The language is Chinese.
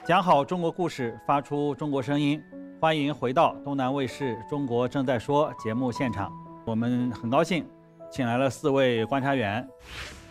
讲好中国故事，发出中国声音。欢迎回到东南卫视《中国正在说》节目现场。我们很高兴请来了4位观察员。